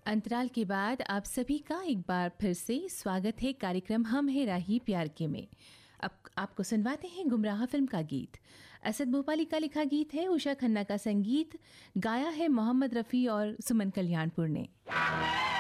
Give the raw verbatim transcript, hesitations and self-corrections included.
अंतराल के बाद आप सभी का एक बार फिर से स्वागत है कार्यक्रम हम है राही प्यार के में। अब आपको सुनवाते हैं गुमराह फिल्म का गीत। असद भोपाली का लिखा गीत है, उषा खन्ना का संगीत, गाया है मोहम्मद रफ़ी और सुमन कल्याणपुर ने।